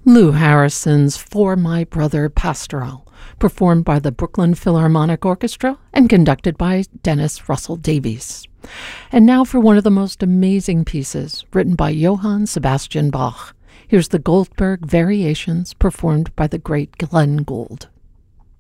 Lou Harrison's For My Brother Pastoral, performed by the Brooklyn Philharmonic Orchestra and conducted by Dennis Russell Davies. And now for one of the most amazing pieces, written by Johann Sebastian Bach. Here's the Goldberg Variations, performed by the great Glenn Gould.